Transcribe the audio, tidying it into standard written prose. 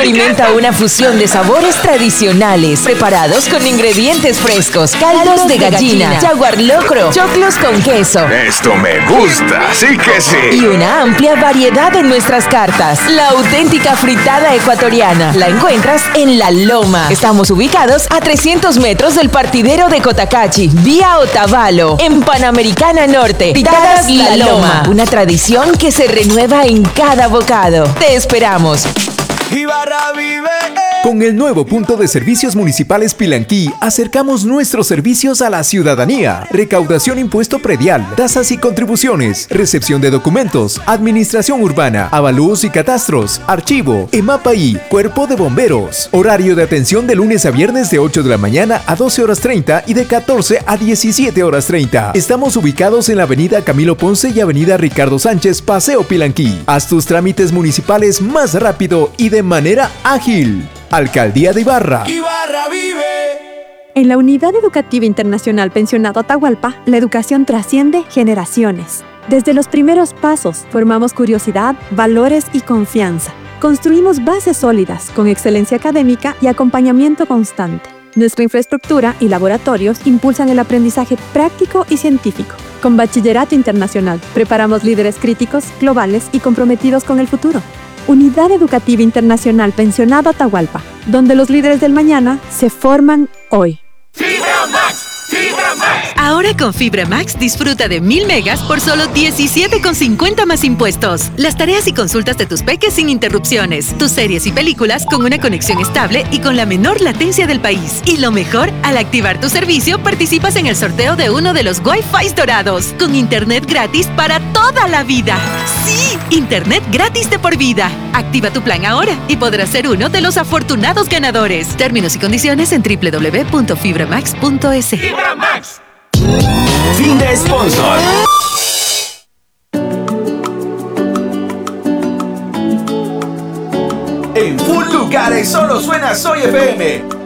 Experimenta una fusión de sabores tradicionales preparados con ingredientes frescos, caldos de gallina, jaguar locro, choclos con queso. Esto me gusta, sí que sí. Y una amplia variedad en nuestras cartas. La auténtica fritada ecuatoriana la encuentras en La Loma. Estamos ubicados a 300 metros del partidero de Cotacachi, vía Otavalo, en Panamericana Norte. Fritadas La Loma, una tradición que se renueva en cada bocado. Te esperamos. Ibarra vive. Con el nuevo punto de servicios municipales Pilanquí, acercamos nuestros servicios a la ciudadanía. Recaudación impuesto predial, tasas y contribuciones, recepción de documentos, administración urbana, avalúos y catastros, archivo, EMAPAI, cuerpo de bomberos. Horario de atención de lunes a viernes de 8 de la mañana a 12 horas 30 y de 14 a 17 horas 30. Estamos ubicados en la avenida Camilo Ponce y avenida Ricardo Sánchez, Paseo Pilanquí. Haz tus trámites municipales más rápido y de manera ágil. Alcaldía de Ibarra. Ibarra vive. En la Unidad Educativa Internacional Pensionado Atahualpa, la educación trasciende generaciones. Desde los primeros pasos, formamos curiosidad, valores y confianza. Construimos bases sólidas, con excelencia académica y acompañamiento constante. Nuestra infraestructura y laboratorios impulsan el aprendizaje práctico y científico. Con Bachillerato Internacional, preparamos líderes críticos, globales y comprometidos con el futuro. Unidad Educativa Internacional Pensionado Atahualpa, donde los líderes del mañana se forman hoy. ¡Fibra Max! ¡Fibra Max! Ahora con Fibra Max disfruta de 1000 megas por solo 17,50 más impuestos. Las tareas y consultas de tus peques sin interrupciones. Tus series y películas con una conexión estable y con la menor latencia del país. Y lo mejor, al activar tu servicio, participas en el sorteo de uno de los Wi-Fi dorados. Con internet gratis para toda la vida. ¡Sí! Internet gratis de por vida. Activa tu plan ahora y podrás ser uno de los afortunados ganadores. Términos y condiciones en www.fibramax.es. ¡Fibra Max! Fin de sponsor. En Full Lugares solo suena Soy FM.